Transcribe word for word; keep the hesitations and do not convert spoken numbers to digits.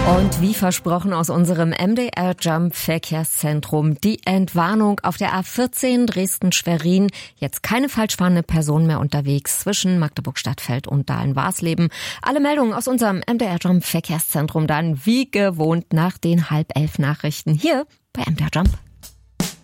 Und wie versprochen aus unserem M D R Jump Verkehrszentrum die Entwarnung auf der A vierzehn Dresden-Schwerin. Jetzt keine falsch fahrende Person mehr unterwegs zwischen Magdeburg-Stadtfeld und Dahlen-Warsleben. Alle Meldungen aus unserem M D R Jump Verkehrszentrum dann wie gewohnt nach den halb elf Nachrichten hier bei M D R Jump.